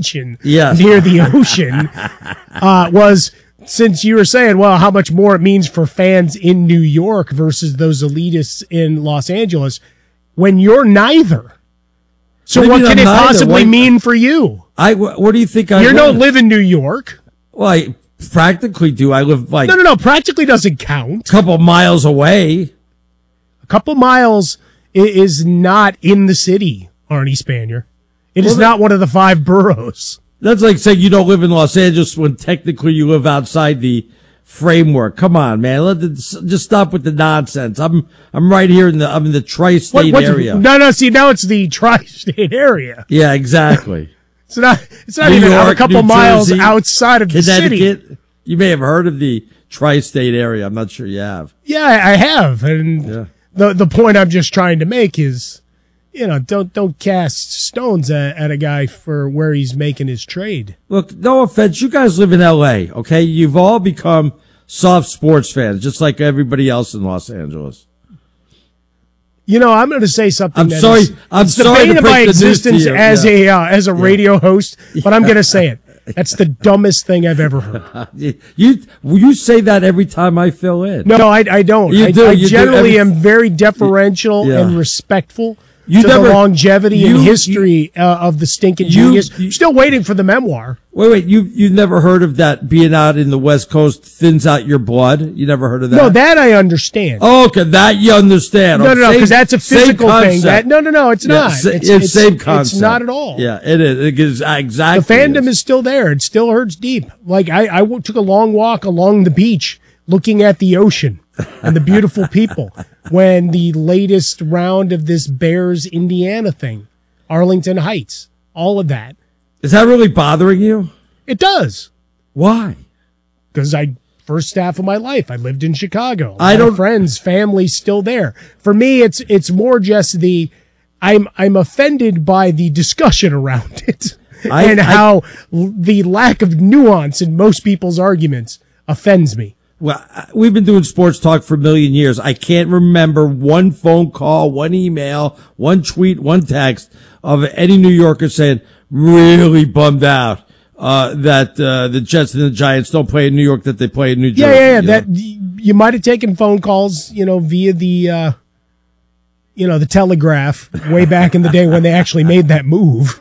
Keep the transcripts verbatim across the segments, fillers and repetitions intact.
mansion yes. near the ocean uh, was, since you were saying, well, how much more it means for fans in New York versus those elitists in Los Angeles, when you're neither. So what, what can it neither? possibly what, mean for you? I, what do you think I You live? don't live in New York. Well, I practically do. I live like... No, no, no. Practically doesn't count. A couple miles away. A couple miles is not in the city, Arnie Spanier. It well, is not one of the five boroughs. That's like saying you don't live in Los Angeles when technically you live outside the framework. Come on, man. Let the, just stop with the nonsense. I'm I'm right here in the I'm in the tri-state what, area. No, no. See, now it's the tri-state area. Yeah, exactly. It's not. It's not New even York, a couple New miles Jersey, outside of the Connecticut. city. You may have heard of the tri-state area. I'm not sure you have. Yeah, I have. And yeah. the the point I'm just trying to make is, you know, don't don't cast stones at, at a guy for where he's making his trade. Look, no offense, you guys live in L A, okay? You've all become soft sports fans, just like everybody else in Los Angeles. You know, I'm going to say something. I'm that sorry. Is, I'm it's sorry the bane to of my break the news to existence you. as yeah. a uh, as a yeah. radio host, but I'm going to say it. That's the dumbest thing I've ever heard. you you say that every time I fill in. No, I, I don't. You I, do, I you generally do. Every, am very deferential yeah. and respectful you to never, the longevity you, and history you, uh, of the stinking you, genius. You, Still waiting for the memoir. Wait, wait. You you've never heard of that? Being out in the West Coast thins out your blood. You never heard of that? No, that I understand. Oh, okay, that you understand. No, no, no, because same, that's a physical thing. That, no, no, no, it's yeah, not. Sa- it's, it's, it's same concept. It's not at all. Yeah, it is. It is exactly. The fandom is. is still there. It still hurts deep. Like I, I took a long walk along the beach, looking at the ocean and the beautiful people when the latest round of this Bears Indiana thing, Arlington Heights, all of that. Is that really bothering you? It does. Why? Because I first half of my life I lived in Chicago. I don't friends, family still there. For me, it's it's more just the I'm I'm offended by the discussion around it I, and I, how the lack of nuance in most people's arguments offends me. Well, we've been doing sports talk for a million years. I can't remember one phone call, one email, one tweet, one text of any New Yorker saying, really bummed out uh, that uh, the Jets and the Giants don't play in New York, that they play in New Jersey. Yeah, yeah, yeah. You that know? You might have taken phone calls, you know, via the, uh, you know, the telegraph way back in the day when they actually made that move.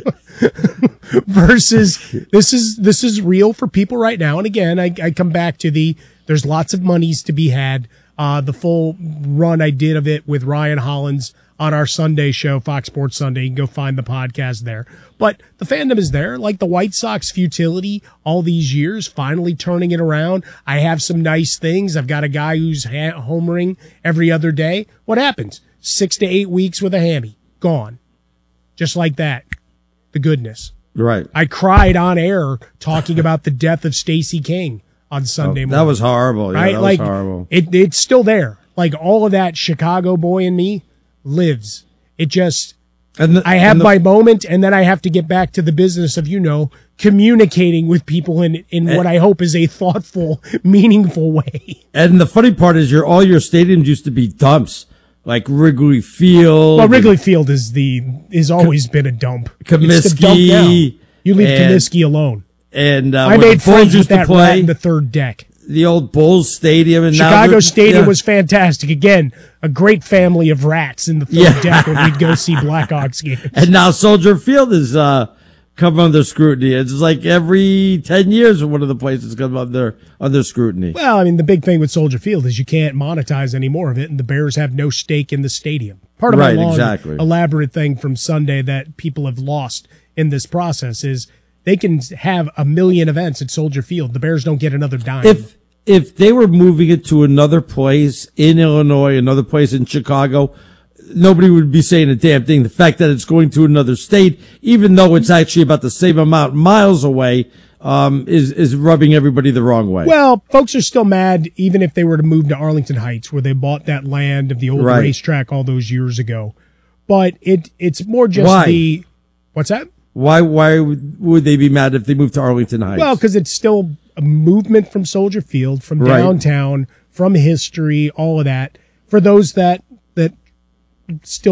Versus this is this is real for people right now. And again, I, I come back to the there's lots of monies to be had. Uh, the full run I did of it with Ryan Hollins on our Sunday show, Fox Sports Sunday. You can go find the podcast there. But the fandom is there, like the White Sox futility all these years, finally turning it around. I have some nice things. I've got a guy who's ha- homering every other day. What happens? Six to eight weeks with a hammy. Gone. Just like that. The goodness. Right. I cried on air talking about the death of Stacey King on Sunday oh, morning. That was horrible. Yeah, right? that like, was horrible. It, it's still there. Like all of that Chicago boy in me lives. It just, and the, I have and the, my moment, and then I have to get back to the business of, you know, communicating with people in, in and, what I hope is a thoughtful, meaningful way. And the funny part is your all your stadiums used to be dumps. Like Wrigley Field. Well, Wrigley Field is the is always been a dump. Comiskey. It's the dump now. You leave Comiskey alone. And uh, I made friends with that rat in the third deck. The old Bulls Stadium. And Chicago now Stadium yeah. was fantastic. Again, a great family of rats in the third yeah. deck when we'd go see Blackhawks games. And now Soldier Field is uh, come under scrutiny. It's like every ten years one of the places come under under scrutiny. Well, I mean, the big thing with Soldier Field is you can't monetize any more of it, and the Bears have no stake in the stadium. Part of right, my long, exactly. elaborate thing from Sunday that people have lost in this process is they can have a million events at Soldier Field. The Bears don't get another dime. If if they were moving it to another place in Illinois, another place in Chicago, nobody would be saying a damn thing. The fact that it's going to another state, even though it's actually about the same amount miles away, um, is, is rubbing everybody the wrong way. Well, folks are still mad even if they were to move to Arlington Heights where they bought that land of the old right. racetrack all those years ago. But it it's more just Why? the, what's that? Why, why would, would they be mad if they moved to Arlington Heights? Well, because it's still a movement from Soldier Field, from right. downtown, from history, all of that. For those that, that still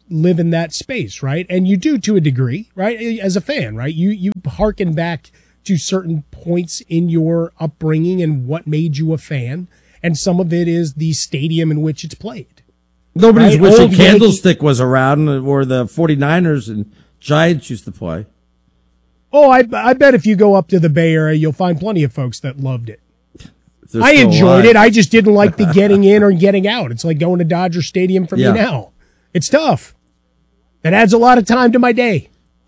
live in that space, right? And you do to a degree, right? As a fan, right? You you hearken back to certain points in your upbringing and what made you a fan, and some of it is the stadium in which it's played. Nobody's right? wishing Old Candlestick was around, or the 49ers and Giants used to play. Oh, I, I bet if you go up to the Bay Area, you'll find plenty of folks that loved it. I enjoyed alive. it. I just didn't like the getting in or getting out. It's like going to Dodger Stadium for Yeah. me now. It's tough. That adds a lot of time to my day.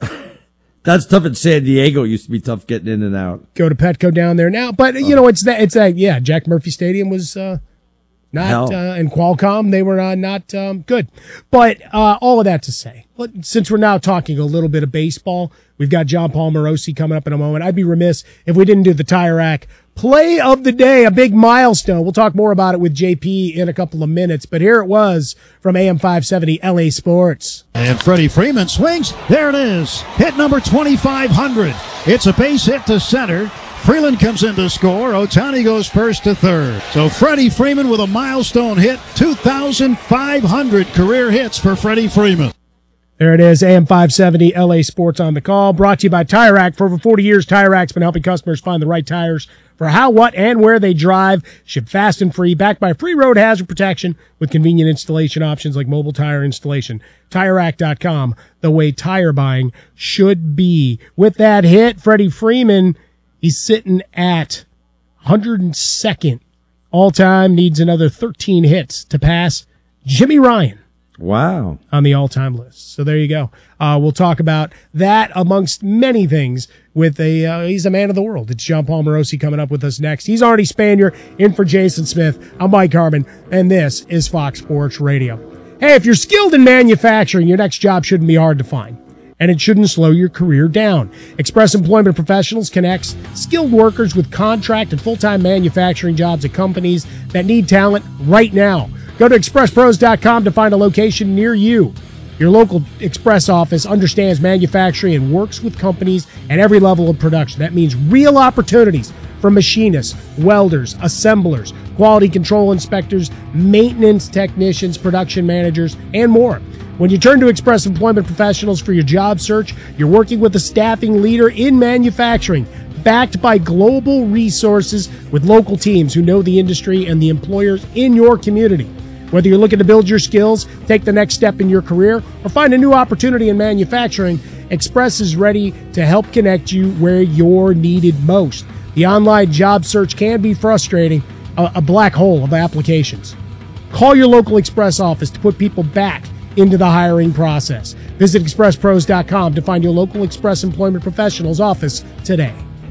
That's tough in San Diego. It used to be tough getting in and out. Go to Petco down there now. But, you know, it's that, it's that, yeah, Jack Murphy Stadium was uh, not, uh, and Qualcomm, they were uh, not um, good. But uh, all of that to say, since we're now talking a little bit of baseball, we've got John Paul Morosi coming up in a moment. I'd be remiss if we didn't do the Tire Rack Play of the Day, a big milestone. We'll talk more about it with J P in a couple of minutes, but here it was from A M five seventy L A Sports. And Freddie Freeman swings. There it is. Hit number twenty-five hundred. It's a base hit to center. Freeland comes in to score. Ohtani goes first to third. So Freddie Freeman with a milestone hit. two thousand five hundred career hits for Freddie Freeman. There it is, A M five seventy L A Sports on the call. Brought to you by Tire Rack. For over forty years, Tire Rack's been helping customers find the right tires for how, what, and where they drive. Ship fast and free, backed by free road hazard protection with convenient installation options like mobile tire installation. Tire Rack dot com, the way tire buying should be. With that hit, Freddie Freeman, he's sitting at one hundred second all-time, needs another thirteen hits to pass Jimmy Ryan. Wow. On the all-time list. So there you go. Uh, we'll talk about that amongst many things with a, uh, he's a man of the world. It's John Paul Morosi coming up with us next. He's Artie Spanier in for Jason Smith. I'm Mike Harmon, and this is Fox Sports Radio. Hey, if you're skilled in manufacturing, your next job shouldn't be hard to find, and it shouldn't slow your career down. Express Employment Professionals connects skilled workers with contract and full-time manufacturing jobs at companies that need talent right now. Go to express pros dot com to find a location near you. Your local Express office understands manufacturing and works with companies at every level of production. That means real opportunities for machinists, welders, assemblers, quality control inspectors, maintenance technicians, production managers, and more. When you turn to Express Employment Professionals for your job search, you're working with a staffing leader in manufacturing, backed by global resources with local teams who know the industry and the employers in your community. Whether you're looking to build your skills, take the next step in your career, or find a new opportunity in manufacturing, Express is ready to help connect you where you're needed most. The online job search can be frustrating, a, a black hole of applications. Call your local Express office to put people back into the hiring process. Visit express pros dot com to find your local Express Employment Professionals office today.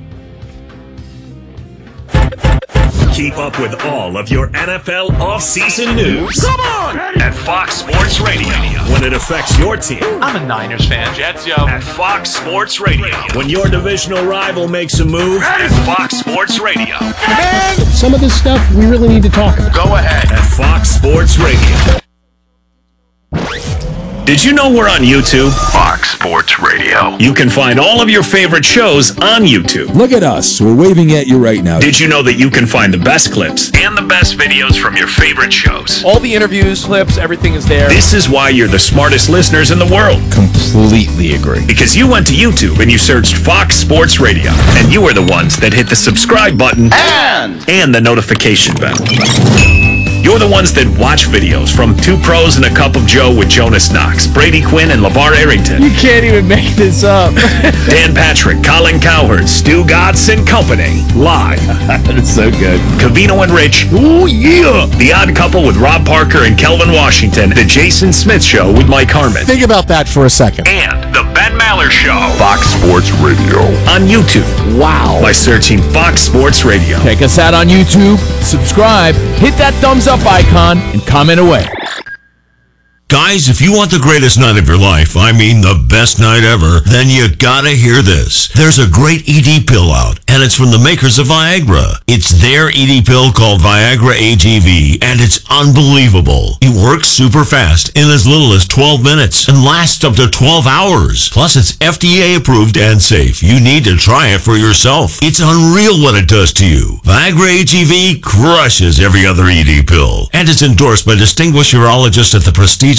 Keep up with all of your N F L offseason news. Come on! At Fox Sports Radio. When it affects your team. I'm a Niners fan. Jets, yo. At Fox Sports Radio. When your divisional rival makes a move. At Fox Sports Radio. Man! Some of this stuff we really need to talk about. Go ahead. At Fox Sports Radio. Did you know we're on YouTube? Fox Sports Radio. You can find all of your favorite shows on YouTube. Look at us. We're waving at you right now. Did you know that you can find the best clips and the best videos from your favorite shows? All the interviews, clips, everything is there. This is why you're the smartest listeners in the world. Completely agree. Because you went to YouTube and you searched Fox Sports Radio. And you were the ones that hit the subscribe button And, and the notification bell. You're the ones that watch videos from Two Pros and a Cup of Joe with Jonas Knox, Brady Quinn, and LeVar Arrington. you can't even make this up. Dan Patrick, Colin Cowherd, Stu Gatz and Company. Live. That's so good. Cavino and Rich. Ooh, yeah. The Odd Couple with Rob Parker and Kelvin Washington. The Jason Smith Show with Mike Harmon. Think about that for a second. And The Ben Maller Show. Fox Sports Radio. On YouTube. Wow. By searching Fox Sports Radio. Check us out on YouTube, subscribe, hit that thumbs up icon, and comment away. Guys, if you want the greatest night of your life, I mean the best night ever, then you gotta hear this. There's a great E D pill out, and it's from the makers of Viagra. It's their E D pill called Viagra A G V, and it's unbelievable. It works super fast in as little as twelve minutes and lasts up to twelve hours. Plus, it's F D A approved and safe. You need to try it for yourself. It's unreal what it does to you. Viagra A G V crushes every other E D pill, and it's endorsed by distinguished urologists at the prestigious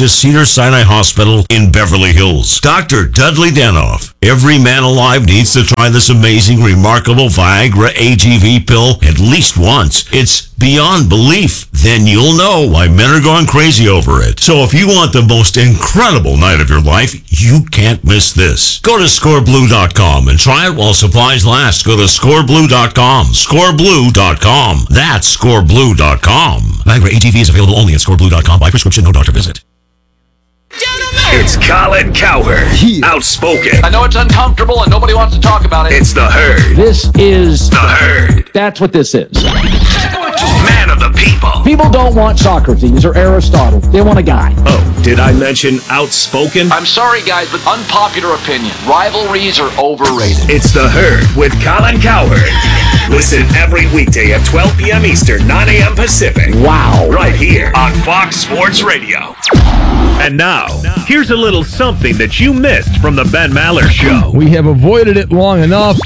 to Cedars-Sinai Hospital in Beverly Hills. Doctor Dudley Danoff. Every man alive needs to try this amazing, remarkable Viagra A G V pill at least once. It's beyond belief. Then you'll know why men are going crazy over it. So if you want the most incredible night of your life, you can't miss this. Go to score blue dot com and try it while supplies last. Go to score blue dot com. score blue dot com. That's score blue dot com. Viagra A G V is available only at score blue dot com by prescription, no doctor visit. It's Colin Cowherd. Outspoken. I know it's uncomfortable and nobody wants to talk about it. It's the Herd. This is The Herd. That's what this is. Man of the people. People don't want Socrates or Aristotle. They want a guy. Oh, did I mention outspoken? I'm sorry, guys, but unpopular opinion. Rivalries are overrated. It's the Herd with Colin Cowherd. Listen every weekday at twelve p.m. Eastern, nine a.m. Pacific. Wow. Right here on Fox Sports Radio. And now, here's a little something that you missed from the Ben Maller Show. We have avoided it long enough.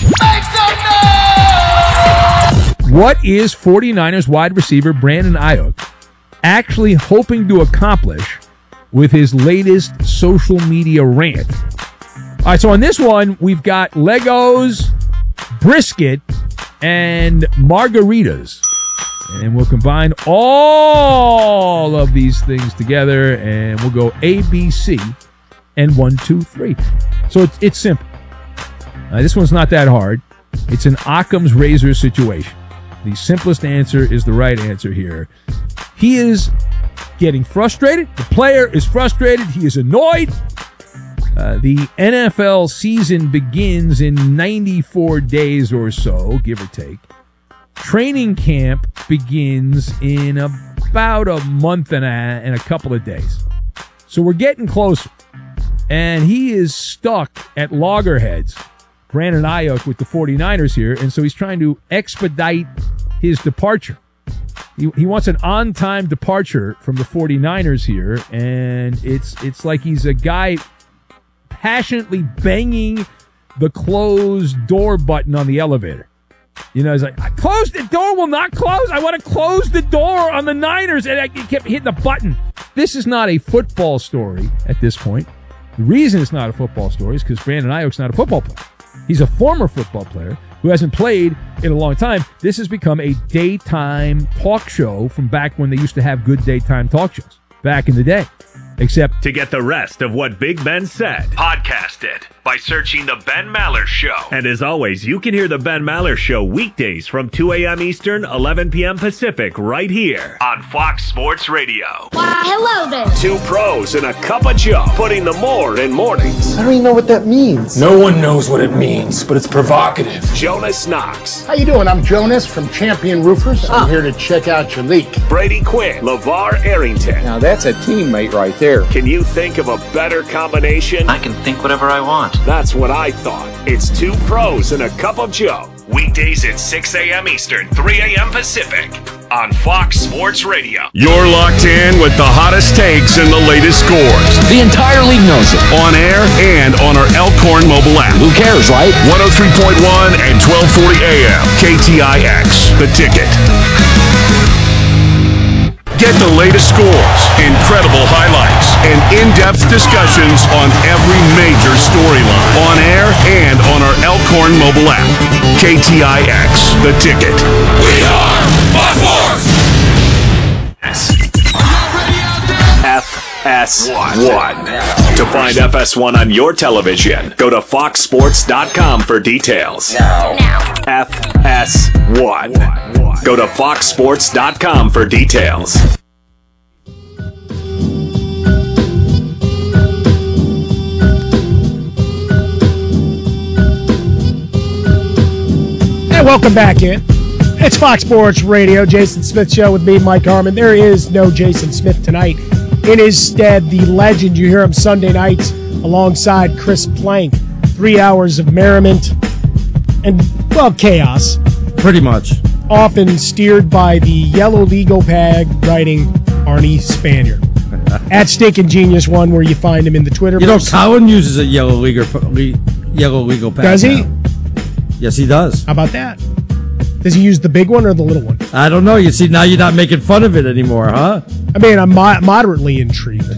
What is 49ers wide receiver Brandon Ayuk actually hoping to accomplish with his latest social media rant? All right, so on this one, we've got Legos, brisket, and margaritas. And we'll combine all of these things together, and we'll go A, B, C, and one, two, three. So it's, it's simple. Uh, this one's not that hard. It's an Occam's razor situation. The simplest answer is the right answer here. He is getting frustrated. The player is frustrated. He is annoyed. Uh, the N F L season begins in ninety-four days or so, give or take. Training camp begins in about a month and a, and a couple of days. So we're getting closer. And he is stuck at loggerheads, Brandon Ayuk with the 49ers here, and so he's trying to expedite his departure. He, he wants an on-time departure from the 49ers here, and it's it's like he's a guy passionately banging the closed door button on the elevator. You know, he's like, I closed the door, will not close. I want to close the door on the Niners, and I kept hitting the button. This is not a football story at this point. The reason it's not a football story is because Brandon Ayuk's not a football player. He's a former football player who hasn't played in a long time. This has become a daytime talk show from back when they used to have good daytime talk shows back in the day. Except To get the rest of what Big Ben said, podcast it by searching The Ben Maller Show. And as always, you can hear The Ben Maller Show weekdays from two a.m. Eastern, eleven p.m. Pacific, right here on Fox Sports Radio. Why, hello there. Two pros and a cup of Joe, putting the more in mornings. I don't even know what that means. No one knows what it means, but it's provocative. Jonas Knox. How you doing? I'm Jonas from Champion Roofers. I'm here to check out your leak. Brady Quinn. LeVar Arrington. Now that's a teammate right there. Can you think of a better combination? I can think whatever I want. That's what I thought. It's two pros and a cup of Joe. Weekdays at six a.m. Eastern, three a.m. Pacific on Fox Sports Radio. You're locked in with the hottest takes and the latest scores. The entire league knows it. On air and on our Elkhorn mobile app. Who cares, right? one oh three point one and twelve forty A M. K T I X, The Ticket. Get the latest scores, incredible highlights, and in-depth discussions on every major storyline. On air and on our Elkhorn mobile app. K T I X, The Ticket. We are Fox Sports! F S one. To find F S one on your television, go to fox sports dot com for details. Now. F S one. Go to fox sports dot com for details. And welcome back in. It's Fox Sports Radio, Jason Smith Show with me, Mike Harmon. There is no Jason Smith tonight. In his stead, the legend. You hear him Sunday nights alongside Chris Plank. Three hours of merriment and, well, chaos. Pretty much. Often steered by the yellow legal pad writing Arnie Spanier. At Stinking Genius One, where you find him in the Twitter. You know, Colin uses a yellow legal, yellow legal pad. Does he? Now. Yes, he does. How about that? Does he use the big one or the little one? I don't know. You see, now you're not making fun of it anymore, huh? I mean, I'm mo- moderately intrigued.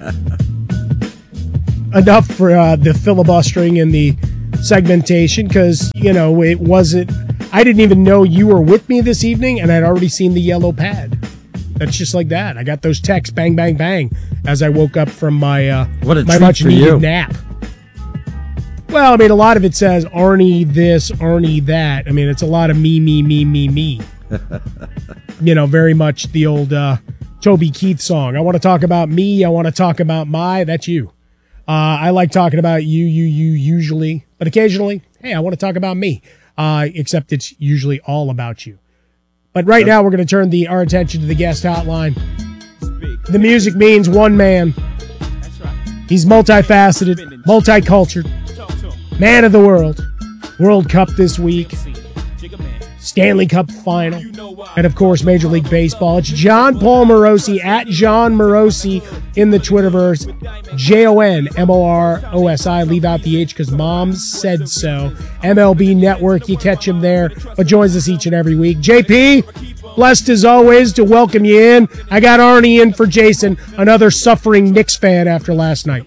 Enough for uh, the filibustering and the segmentation, because, you know, it wasn't, I didn't even know you were with me this evening, and I'd already seen the yellow pad. That's just like that. I got those texts, bang, bang, bang, as I woke up from my, uh, what a my much needed nap. Well, I mean, a lot of it says Arnie this, Arnie that. I mean, it's a lot of me, me, me, me, me. You know, very much the old uh, Toby Keith song. I want to talk about me. I want to talk about my. That's you. Uh, I like talking about you, you, you usually. But occasionally, hey, I want to talk about me. Uh, except it's usually all about you. But right now, we're going to turn the our attention to the guest hotline. The music means one man. He's multifaceted, multicultured, man of the world. World Cup this week. Stanley Cup final. And, of course, Major League Baseball. It's Jon Paul Morosi, at Jon Morosi in the Twitterverse. J O N M O R O S I. Leave out the H because Mom said so. M L B Network. You catch him there. But joins us each and every week. J P, blessed as always to welcome you in. I got Arnie in for Jason, another suffering Knicks fan after last night.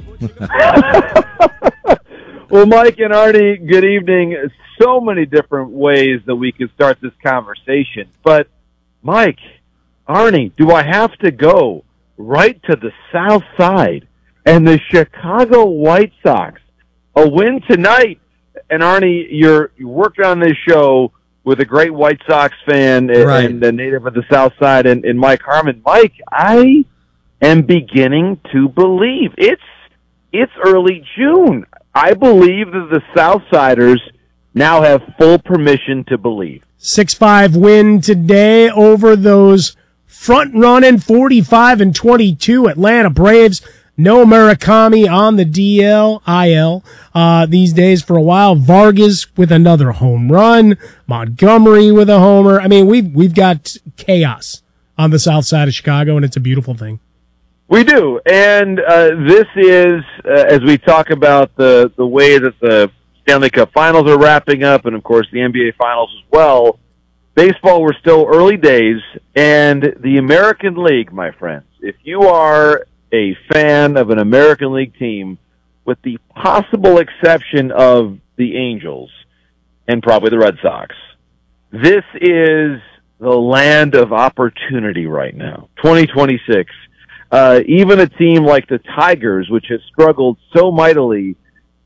Well, Mike and Arnie, good evening. So many different ways that we could start this conversation. But, Mike, Arnie, do I have to go right to the South Side and the Chicago White Sox? A win tonight. And, Arnie, you're, you worked on this show with a great White Sox fan and, right. and a native of the South Side and, and Mike Harmon. Mike, I am beginning to believe. It's it's early June. I believe that the Southsiders now have full permission to believe. six five win today over those front-running forty-five and twenty-two Atlanta Braves. No Murakami on the D L, I L uh, these days for a while. Vargas with another home run. Montgomery with a homer. I mean, we've, we've got chaos on the south side of Chicago, and it's a beautiful thing. We do, and uh, this is, uh, as we talk about the, the way that the Stanley Cup Finals are wrapping up, and, of course, the N B A Finals as well, baseball, we're still early days, and the American League, my friends, if you are a fan of an American League team, with the possible exception of the Angels and probably the Red Sox, this is the land of opportunity right now, twenty twenty-six. Uh, even a team like the Tigers, which has struggled so mightily,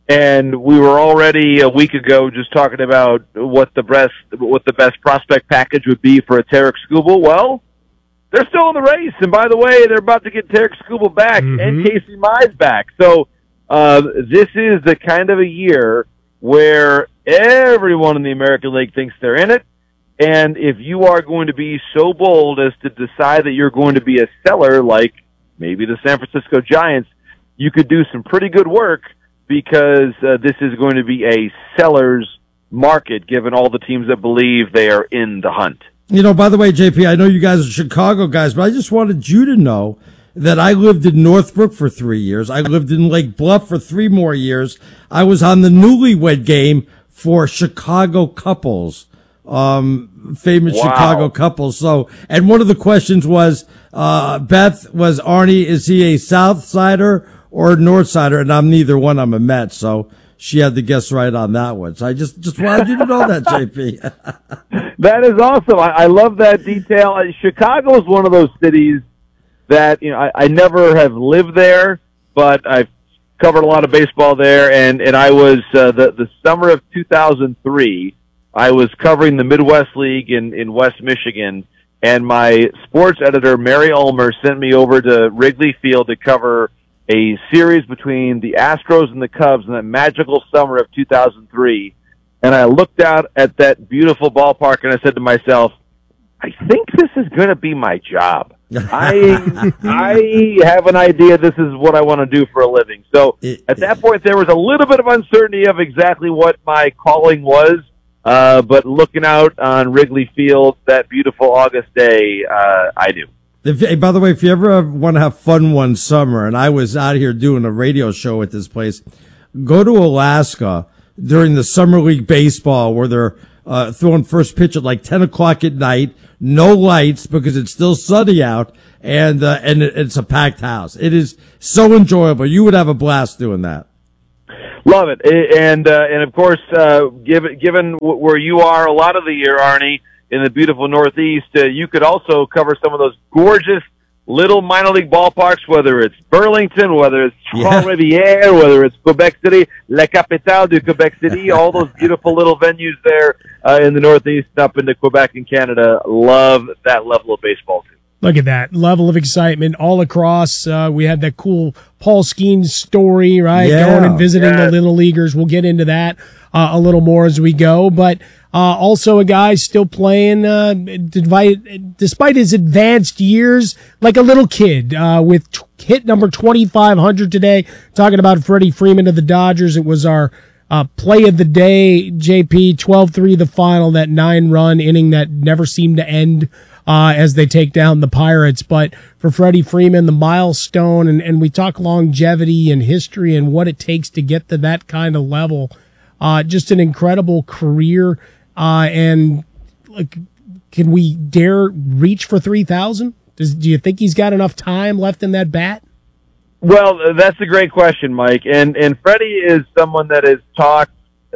and we were already a week ago just talking about what the best what the best prospect package would be for a Tarek Skubal. Well, they're still in the race, and by the way, they're about to get Tarek Skubal back mm-hmm. and Casey Mize back. So uh, this is the kind of a year where everyone in the American League thinks they're in it. And if you are going to be so bold as to decide that you're going to be a seller like maybe the San Francisco Giants, you could do some pretty good work because uh, this is going to be a seller's market given all the teams that believe they are in the hunt. You know, by the way, J P, I know you guys are Chicago guys, but I just wanted you to know that I lived in Northbrook for three years. I lived in Lake Bluff for three more years. I was on the newlywed game for Chicago couples. Um, famous wow. Chicago couples. So, and one of the questions was, uh, Beth was Arnie, is he a South Sider or North Sider? And I'm neither one. I'm a Met. So she had to guess right on that one. So I just, just wanted you to know that, J P. That is awesome. I, I love that detail. Uh, Chicago is one of those cities that, you know, I, I never have lived there, but I've covered a lot of baseball there. And, and I was, uh, the, the summer of two thousand three, I was covering the Midwest League in, in West Michigan, and my sports editor, Mary Ulmer, sent me over to Wrigley Field to cover a series between the Astros and the Cubs in that magical summer of two thousand three. And I looked out at that beautiful ballpark, and I said to myself, I think this is going to be my job. I I have an idea this is what I want to do for a living. So at that point, there was a little bit of uncertainty of exactly what my calling was. Uh, but looking out on Wrigley Field that beautiful August day, uh, I do. If, hey, by the way, if you ever want to have fun one summer, and I was out here doing a radio show at this place, go to Alaska during the Summer League Baseball where they're uh, throwing first pitch at like ten o'clock at night. no lights because it's still sunny out, and uh, and it's a packed house. It is so enjoyable. You would have a blast doing that. Love it, and uh, and of course, uh, given given where you are a lot of the year, Arnie, in the beautiful Northeast, uh, you could also cover some of those gorgeous little minor league ballparks, whether it's Burlington, whether it's Trois-Rivières, whether it's Quebec City, La Capitale de Quebec City, all those beautiful little venues there uh, in the Northeast, up into Quebec and Canada. Love that level of baseball too. Look at that level of excitement all across. Uh, we had that cool Paul Skeens story, right? Yeah. Going and visiting Yeah. the little leaguers. We'll get into that uh, a little more as we go. But uh, also a guy still playing, uh, despite, despite his advanced years, like a little kid uh, with t- hit number twenty-five hundred today. Talking about Freddie Freeman of the Dodgers. It was our uh, play of the day, J P, twelve three the final, that nine-run inning that never seemed to end. Uh, as they take down the Pirates. But for Freddie Freeman, the milestone, and, and we talk longevity and history and what it takes to get to that kind of level. Uh, just an incredible career. Uh, and like, can we dare reach for three thousand? Does, do you think he's got enough time left in that bat? Well, that's a great question, Mike. And, and Freddie is someone that has talked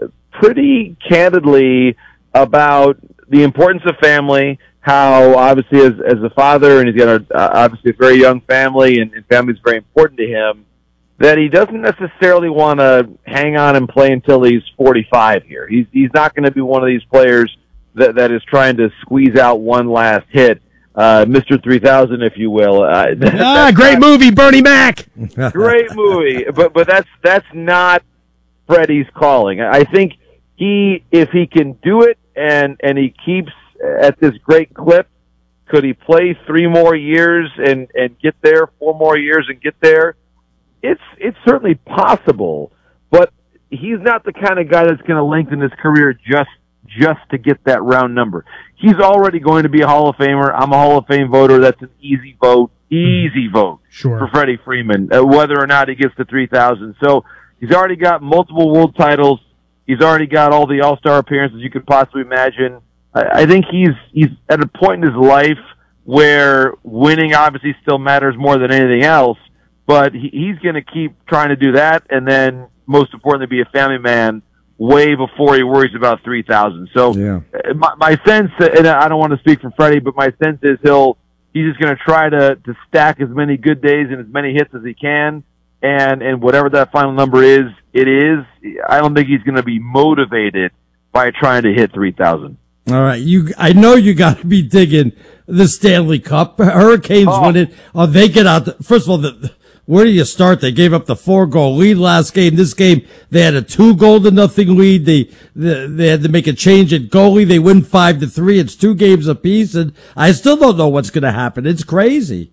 pretty candidly about the importance of family, how obviously as as a father, and he's got a, uh, obviously a very young family, and, and family is very important to him, that he doesn't necessarily want to hang on and play until he's forty-five here. He's he's not going to be one of these players that that is trying to squeeze out one last hit, uh, Mister three thousand, if you will. Uh, ah, great not, movie, Bernie Mac. Great movie, but but that's that's not Freddie's calling. I think he, if he can do it, and and he keeps at this great clip, could he play three more years and, and get there, four more years and get there? It's it's certainly possible, but he's not the kind of guy that's going to lengthen his career just just to get that round number. He's already going to be a Hall of Famer. I'm a Hall of Fame voter. That's an easy vote, easy vote sure. for Freddie Freeman, uh, whether or not he gets to three thousand. So he's already got multiple world titles. He's already got all the All-Star appearances you could possibly imagine. I think he's he's at a point in his life where winning obviously still matters more than anything else, but he, he's going to keep trying to do that, and then most importantly, be a family man way before he worries about three thousand. So yeah. my, my sense, and I don't want to speak for Freddie, but my sense is he'll he's just going to try to to stack as many good days and as many hits as he can, and and whatever that final number is, it is. I don't think he's going to be motivated by trying to hit three thousand. All right, you. I know you got to be digging the Stanley Cup. Hurricanes oh. win it. Oh, they get out. The, first of all, the, where do you start? They gave up the four goal lead last game. This game, they had a two goal to nothing lead. They, they they had to make a change at goalie. They win five to three. It's two games apiece, and I still don't know what's going to happen. It's crazy.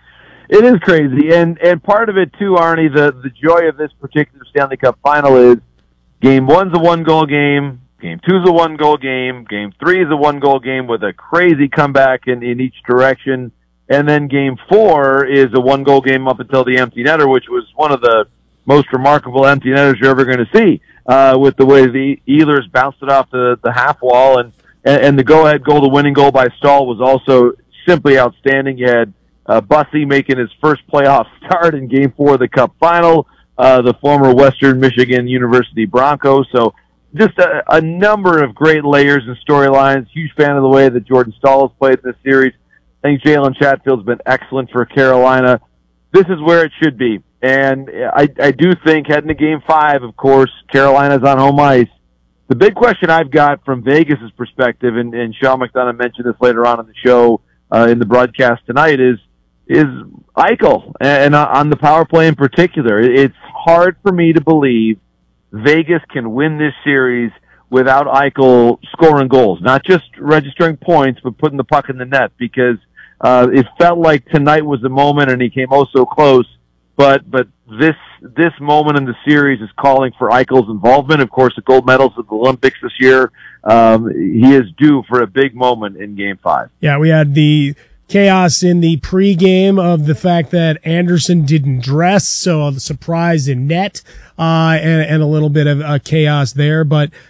It is crazy, and and part of it too, Arnie. The the joy of this particular Stanley Cup final is game one's a one goal game. Game two's a one-goal game. Game three is a one-goal game with a crazy comeback in, in each direction. And then game four is a one-goal game up until the empty netter, which was one of the most remarkable empty netters you're ever going to see, uh, with the way the Ehlers bounced it off the, the half wall. And, and, and the go-ahead goal, the winning goal by Stahl, was also simply outstanding. You had uh, Bussey making his first playoff start in game four of the Cup final, uh, the former Western Michigan University Bronco. So, just a, a number of great layers and storylines. Huge fan of the way that Jordan Stahl has played in this series. I think Jalen Chatfield's been excellent for Carolina. This is where it should be. And I, I do think heading to game five, of course, Carolina's on home ice. The big question I've got from Vegas' perspective, and, and Sean McDonough mentioned this later on in the show, uh, in the broadcast tonight, is is Eichel, and uh, on the power play in particular. It's hard for me to believe Vegas can win this series without Eichel scoring goals, not just registering points, but putting the puck in the net, because uh, it felt like tonight was the moment, and he came oh so close. But but this this moment in the series is calling for Eichel's involvement. Of course, the gold medals at the Olympics this year. Um, he is due for a big moment in Game Five. Yeah, we had the chaos in the pregame of the fact that Anderson didn't dress, so the surprise in net, uh, and, and a little bit of uh, chaos there. But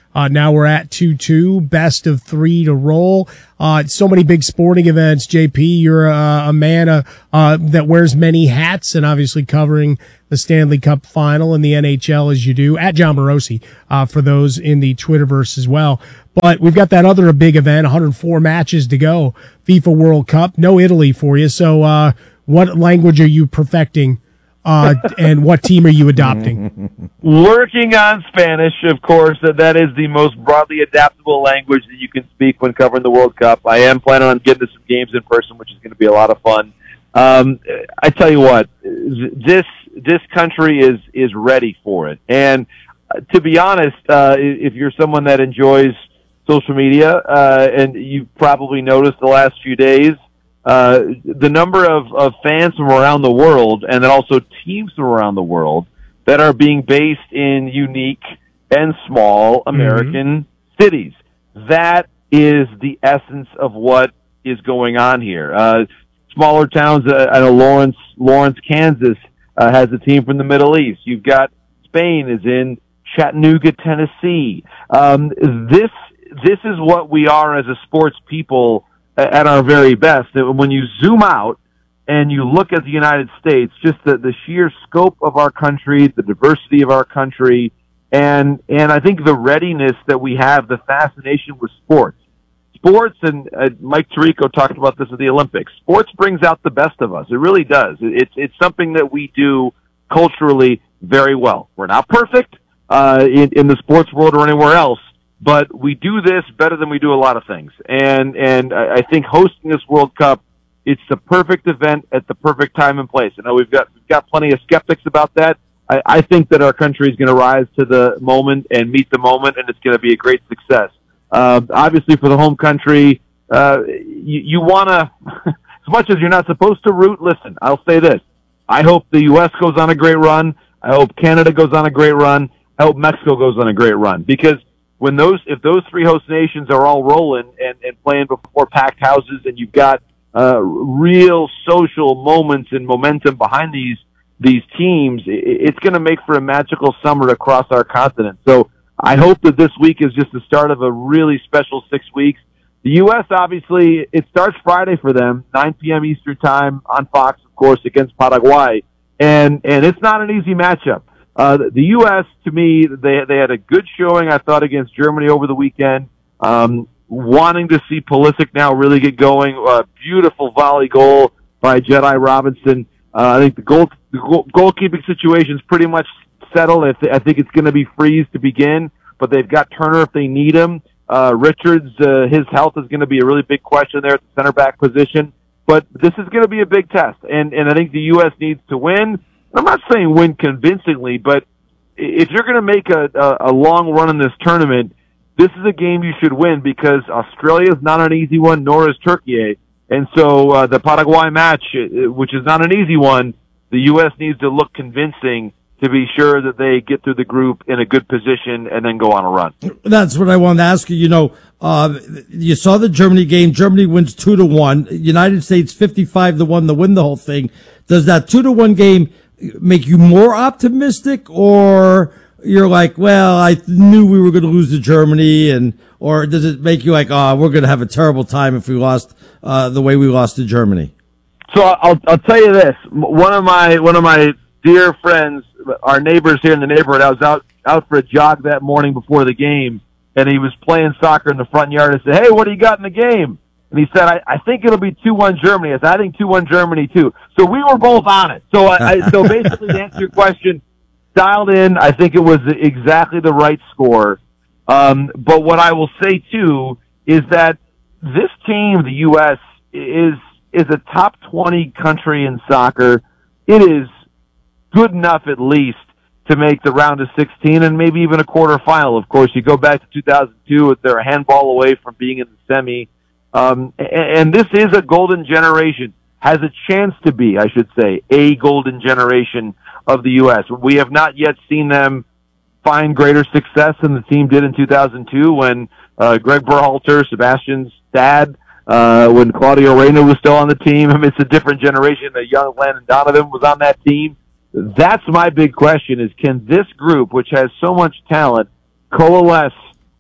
Uh, now we're at two two, best of three to roll. Uh, so many big sporting events. J P, you're a, a man uh, uh, that wears many hats, and obviously covering the Stanley Cup final and the N H L as you do, at John Morosi, uh, for those in the Twitterverse as well. But we've got that other big event, one hundred four matches to go, FIFA World Cup. No Italy for you. So uh, what language are you perfecting? Uh, and what team are you adopting? Working on Spanish, of course. That that is the most broadly adaptable language that you can speak when covering the World Cup. I am planning on getting to some games in person, which is going to be a lot of fun. Um, I tell you what, this this country is is ready for it. And uh, to be honest, uh, if you're someone that enjoys social media, uh, and you've probably noticed the last few days, Uh, the number of, of fans from around the world, and then also teams from around the world that are being based in unique and small American mm-hmm. cities. That is the essence of what is going on here. Uh, smaller towns, uh, I know Lawrence, Lawrence, Kansas, uh, has a team from the Middle East. You've got Spain is in Chattanooga, Tennessee. Um, this, this is what we are as a sports people at our very best. When you zoom out and you look at the United States, just the, the sheer scope of our country, the diversity of our country, and and I think the readiness that we have, the fascination with sports. Sports, and uh, Mike Tirico talked about this at the Olympics, sports brings out the best of us. It really does. It's, it's something that we do culturally very well. We're not perfect uh, in, in the sports world or anywhere else, but we do this better than we do a lot of things. And and I think hosting this World Cup, it's the perfect event at the perfect time and place. I know we've got we've got plenty of skeptics about that. I, I think that our country is going to rise to the moment and meet the moment, and it's going to be a great success. Uh, obviously, for the home country, uh, you, you want to, as much as you're not supposed to root, listen, I'll say this. I hope the U S goes on a great run. I hope Canada goes on a great run. I hope Mexico goes on a great run, because when those, if those three host nations are all rolling and, and playing before packed houses, and you've got uh, real social moments and momentum behind these these teams, it, it's going to make for a magical summer across our continent. So I hope that this week is just the start of a really special six weeks. The U S, obviously, it starts Friday for them, nine p.m. Eastern time on Fox, of course, against Paraguay, and and it's not an easy matchup. Uh, the U S, to me, they they had a good showing, I thought, against Germany over the weekend. Um, wanting to see Pulisic now really get going. A beautiful volley goal by Jedi Robinson. Uh, I think the goal the goal, goalkeeping situation is pretty much settled. I, th- I think it's going to be Freeze to begin, but they've got Turner if they need him. Uh, Richards, uh, his health is going to be a really big question there at the center back position. But this is going to be a big test, and and I think the U S needs to win. I'm not saying win convincingly, but if you're going to make a, a, a long run in this tournament, this is a game you should win, because Australia is not an easy one, nor is Turkey. And so uh, the Paraguay match, which is not an easy one, the U S needs to look convincing to be sure that they get through the group in a good position and then go on a run. That's what I wanted to ask you. You know, uh, you saw the Germany game. Germany wins two to one. United States fifty-five to one to win the whole thing. Does that two to one game make you more optimistic, or you're like, well, I knew we were going to lose to Germany, and or does it make you like, oh, we're going to have a terrible time if we lost uh, the way we lost to Germany? So I'll I'll tell you this. One of my one of my dear friends, our neighbors here in the neighborhood, I was out out for a jog that morning before the game, and he was playing soccer in the front yard. I said, "Hey, what do you got in the game?" And he said, I, I think it'll be two one Germany. I said, I think two one Germany, too. So we were both on it. So I, I, so basically, to answer your question, dialed in. I think it was exactly the right score. Um, but what I will say, too, is that this team, the U S, is is a top twenty country in soccer. It is good enough, at least, to make the round of sixteen and maybe even a quarterfinal. Of course, you go back to two thousand two, they're a handball away from being in the semi. Um, and, and this is a golden generation, has a chance to be, I should say, a golden generation of the U S. We have not yet seen them find greater success than the team did in two thousand two when uh, Greg Berhalter, Sebastian's dad, uh, when Claudio Reyna was still on the team. I mean, it's a different generation. The young Landon Donovan was on that team. That's my big question, is can this group, which has so much talent, coalesce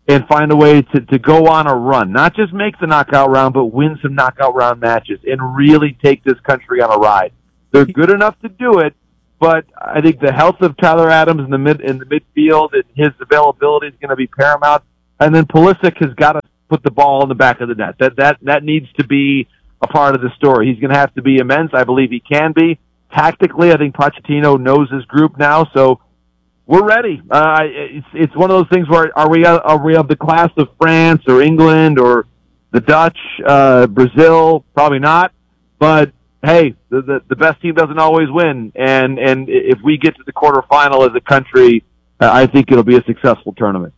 and find a way to, to go on a run. Not just make the knockout round, but win some knockout round matches and really take this country on a ride. They're good enough to do it, but I think the health of Tyler Adams in the mid in the midfield and his availability is going to be paramount. And then Pulisic has got to put the ball in the back of the net. That that that needs to be a part of the story. He's going to have to be immense. I believe he can be. Tactically, I think Pochettino knows his group now, so we're ready. Uh, it's it's one of those things where are we are we of the class of France or England or the Dutch, uh, Brazil? Probably not, but. Hey, the, the the best team doesn't always win, and and if we get to the quarterfinal as a country, uh, I think it'll be a successful tournament.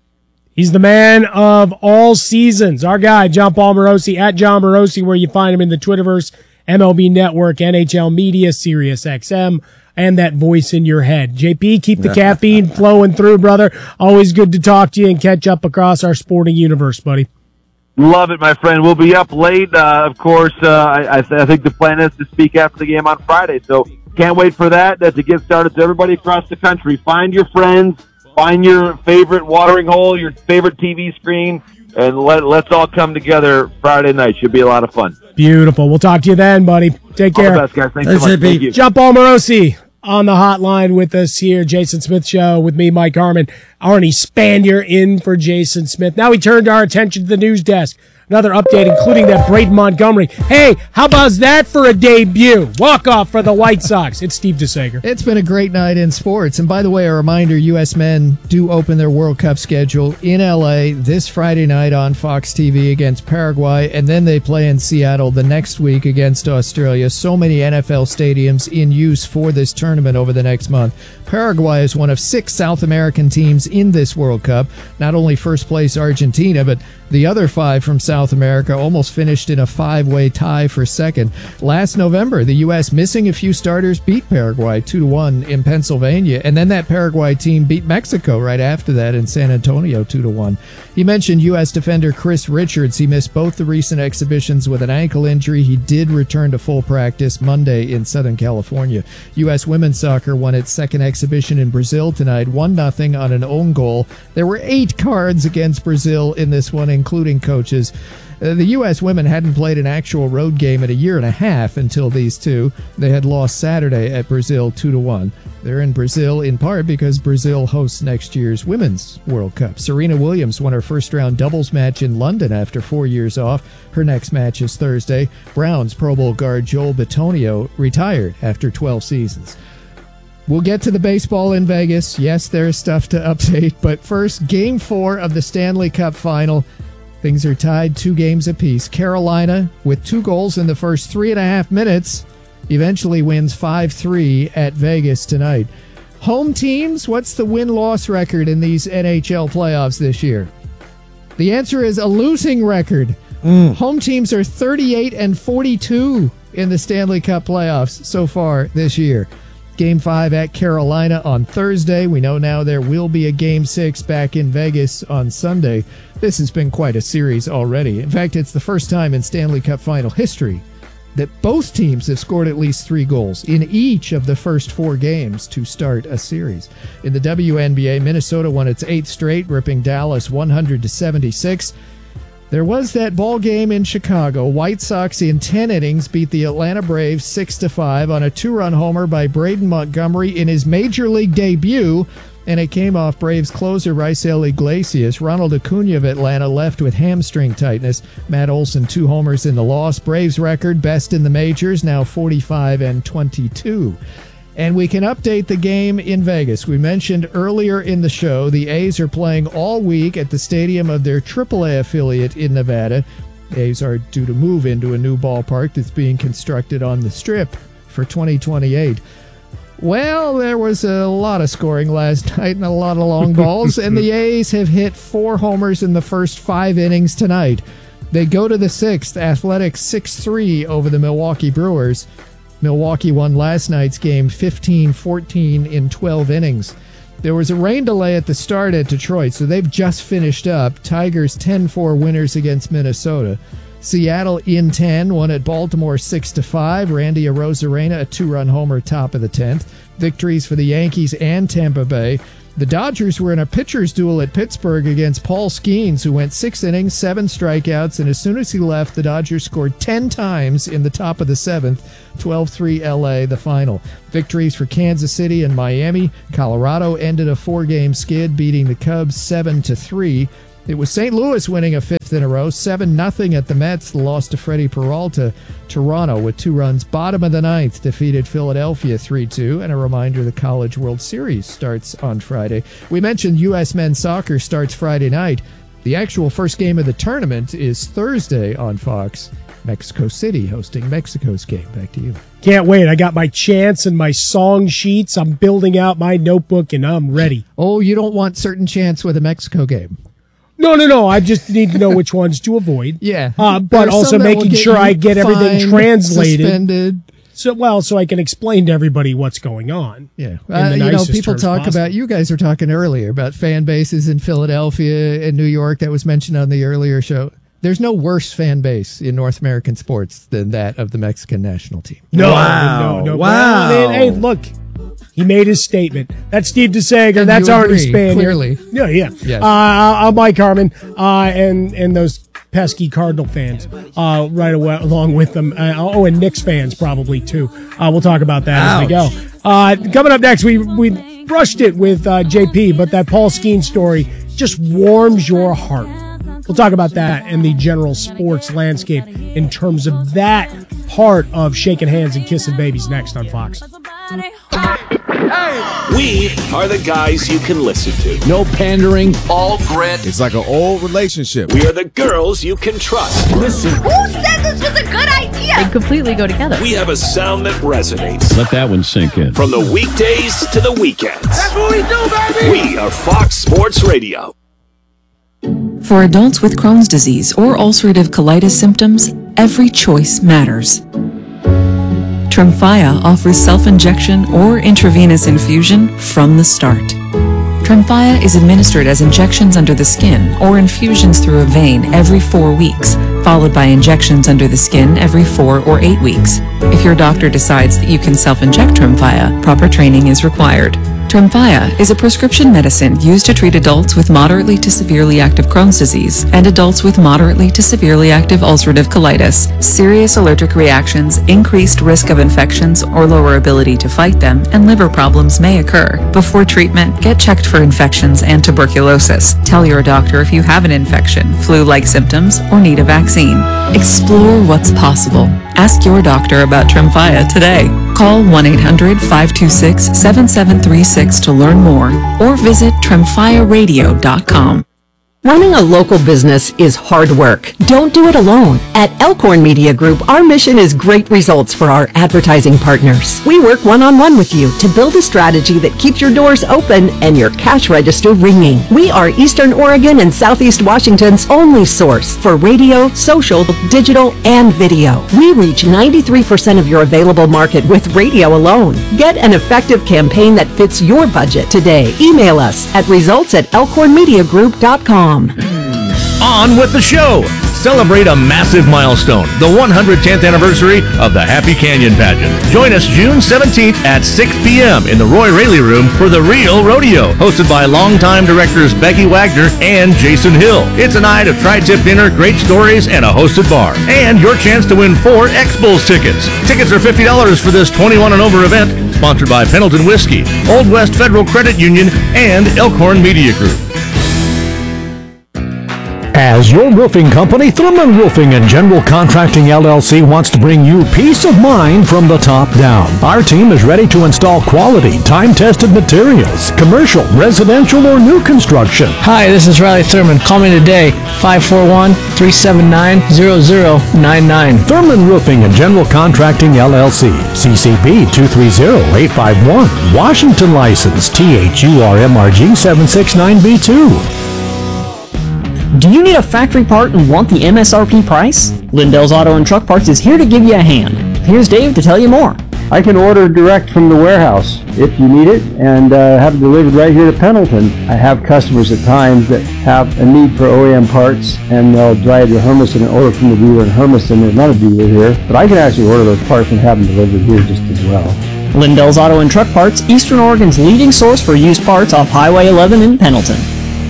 He's the man of all seasons. Our guy, John Paul Morosi, at John Morosi, where you find him in the Twitterverse, M L B Network, N H L Media, Sirius X M, and that voice in your head. J P, keep the caffeine flowing through, brother. Always good to talk to you and catch up across our sporting universe, buddy. Love it, my friend. We'll be up late. Uh, of course, uh, I, I, th- I think the plan is to speak after the game on Friday. So can't wait for that, uh, to get started. To everybody across the country, find your friends, find your favorite watering hole, your favorite T V screen, and let, let's all come together Friday night. Should be a lot of fun. Beautiful. We'll talk to you then, buddy. Take care. All the best, guys. Thanks, Thanks so much. Thank you. John Paul Morosi on the hotline with us here. Jason Smith Show with me, Mike Harmon. Arnie Spanier in for Jason Smith. Now we turned our attention to the news desk. Another update, including that Braden Montgomery. Hey, how about that for a debut? Walk-off for the White Sox. It's Steve DeSager. It's been a great night in sports. And by the way, a reminder, U S men do open their World Cup schedule in L A this Friday night on Fox T V against Paraguay, and then they play in Seattle the next week against Australia. So many N F L stadiums in use for this tournament over the next month. Paraguay is one of six South American teams in this World Cup. Not only first place Argentina, but the other five from South America almost finished in a five-way tie for second. Last November, the U S, missing a few starters, beat Paraguay two to one in Pennsylvania. And then that Paraguay team beat Mexico right after that in San Antonio two to one. He mentioned U S defender Chris Richards. He missed both the recent exhibitions with an ankle injury. He did return to full practice Monday in Southern California. U S women's soccer won its second exhibition in Brazil tonight, one nothing on an own goal. There were eight cards against Brazil in this one, including coaches. Uh, the U S women hadn't played an actual road game in a year and a half until these two. They had lost Saturday at Brazil two to one. They're in Brazil in part because Brazil hosts next year's Women's World Cup. Serena Williams won her first-round doubles match in London after four years off. Her next match is Thursday. Browns Pro Bowl guard Joel Bitonio retired after twelve seasons. We'll get to the baseball in Vegas. Yes, there's stuff to update, but first, Game four of the Stanley Cup Final. Things are tied two games apiece. Carolina, with two goals in the first three and a half minutes, eventually wins five three at Vegas tonight. Home teams, what's the win-loss record in these N H L playoffs this year? The answer is a losing record. Mm. Home teams are thirty-eight and forty-two in the Stanley Cup playoffs so far this year. Game five at Carolina on Thursday. We know now there will be a Game six back in Vegas on Sunday. This has been quite a series already. In fact, it's the first time in Stanley Cup Final history that both teams have scored at least three goals in each of the first four games to start a series. In the W N B A, Minnesota won its eighth straight, ripping Dallas one hundred to seventy-six. There was that ball game in Chicago. White Sox in ten innings beat the Atlanta Braves six to five on a two-run homer by Braden Montgomery in his major league debut, and it came off Braves closer Raisel Iglesias. Ronald Acuna of Atlanta left with hamstring tightness. Matt Olson, two homers in the loss. Braves record, best in the majors, now forty-five and twenty-two. And we can update the game in Vegas. We mentioned earlier in the show the A's are playing all week at the stadium of their triple A affiliate in Nevada. The A's are due to move into a new ballpark that's being constructed on the Strip for twenty twenty-eight. Well, there was a lot of scoring last night and a lot of long balls, and the A's have hit four homers in the first five innings tonight. They go to the sixth, Athletics six three over the Milwaukee Brewers. Milwaukee won last night's game fifteen fourteen in twelve innings. There was a rain delay at the start at Detroit, so they've just finished up. Tigers ten four winners against Minnesota. Seattle in ten, won at Baltimore six to five. Randy Arozarena, a two-run homer, top of the tenth. Victories for the Yankees and Tampa Bay. The Dodgers were in a pitcher's duel at Pittsburgh against Paul Skeens, who went six innings, seven strikeouts, and as soon as he left, the Dodgers scored ten times in the top of the seventh, twelve three L A, the final. Victories for Kansas City and Miami. Colorado ended a four-game skid, beating the Cubs seven to three. It was Saint Louis winning a fifth in a row, seven nothing at the Mets. The loss to Freddie Peralta. Toronto, with two runs, bottom of the ninth, defeated Philadelphia three two. And a reminder, the College World Series starts on Friday. We mentioned U S men's soccer starts Friday night. The actual first game of the tournament is Thursday on Fox. Mexico City hosting Mexico's game. Back to you. Can't wait. I got my chants and my song sheets. I'm building out my notebook, and I'm ready. Oh, you don't want certain chants with a Mexico game? No, no, no. I just need to know which ones to avoid. Yeah. Uh, but also making sure I get everything fined, translated. Suspended. So, well, so I can explain to everybody what's going on. Yeah. Uh, you know, people talk possible. about, you guys were talking earlier about fan bases in Philadelphia and New York. That was mentioned on the earlier show. There's no worse fan base in North American sports than that of the Mexican national team. No, Wow. no, no. Wow. Well, hey, look. He made his statement. That's Steve DeSager. And That's you Artie agree, Spanier. clearly. Yeah, yeah. Yes. Uh, I'm Mike Harmon, uh, and and those pesky Cardinal fans uh, right away along with them. Uh, oh, and Knicks fans probably too. Uh, we'll talk about that Ouch. as we go. Uh, coming up next, we we brushed it with uh, J P, but that Paul Skeens story just warms your heart. We'll talk about that and the general sports landscape in terms of that part of shaking hands and kissing babies next on Fox. We are the guys you can listen to. No pandering. All grit. It's like an old relationship. We are the girls you can trust. Listen. Who said this was a good idea? They completely go together. We have a sound that resonates. Let that one sink in. From the weekdays to the weekends. That's what we do, baby! We are Fox Sports Radio. For adults with Crohn's disease or ulcerative colitis symptoms, every choice matters. Tremfya offers self-injection or intravenous infusion from the start. Tremfya is administered as injections under the skin or infusions through a vein every four weeks, followed by injections under the skin every four or eight weeks. If your doctor decides that you can self-inject Tremfya, proper training is required. Tremfya is a prescription medicine used to treat adults with moderately to severely active Crohn's disease and adults with moderately to severely active ulcerative colitis. Serious allergic reactions, increased risk of infections or lower ability to fight them, and liver problems may occur. Before treatment, get checked for infections and tuberculosis. Tell your doctor if you have an infection, flu-like symptoms, or need a vaccine. Explore what's possible. Ask your doctor about Tremfya today. Call one eight hundred, five two six, seven seven three six to learn more or visit tremfya radio dot com. Running a local business is hard work. Don't do it alone. At Elkhorn Media Group, our mission is great results for our advertising partners. We work one-on-one with you to build a strategy that keeps your doors open and your cash register ringing. We are Eastern Oregon and Southeast Washington's only source for radio, social, digital, and video. We reach ninety-three percent of your available market with radio alone. Get an effective campaign that fits your budget today. Email us at results at elkhorn media group dot com. On with the show. Celebrate a massive milestone, the one hundred tenth anniversary of the Happy Canyon Pageant. Join us June seventeenth at six p.m. in the Roy Raley Room for The Real Rodeo, hosted by longtime directors Becky Wagner and Jason Hill. It's a night of tri-tip dinner, great stories, and a hosted bar. And your chance to win four X-Bulls tickets. Tickets are fifty dollars for this twenty-one and over event, sponsored by Pendleton Whiskey, Old West Federal Credit Union, and Elkhorn Media Group. As your roofing company, Thurman Roofing and General Contracting L L C wants to bring you peace of mind from the top down. Our team is ready to install quality, time-tested materials, commercial, residential, or new construction. Hi, this is Riley Thurman. Call me today, five four one, three seven nine, zero zero nine nine. Thurman Roofing and General Contracting L L C, C C B two three zero eight five one, Washington license T H U R M R G seven six nine B two. Do you need a factory part and want the M S R P price? Lindell's Auto and Truck Parts is here to give you a hand. Here's Dave to tell you more. I can order direct from the warehouse if you need it and uh, have it delivered right here to Pendleton. I have customers at times that have a need for O E M parts and they'll drive to Hermiston and order from the dealer in Hermiston. There's not a dealer here, but I can actually order those parts and have them delivered here just as well. Lindell's Auto and Truck Parts, Eastern Oregon's leading source for used parts off Highway eleven in Pendleton.